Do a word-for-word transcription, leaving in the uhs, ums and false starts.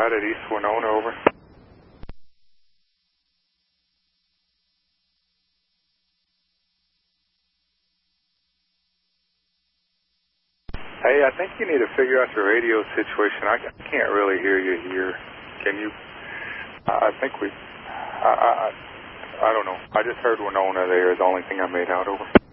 got at East Winona, over. Hey, I think you need to figure out your radio situation. I can't really hear you here. Can you? I think we, I, I, I don't know. I just heard Winona there is the only thing I made out, over.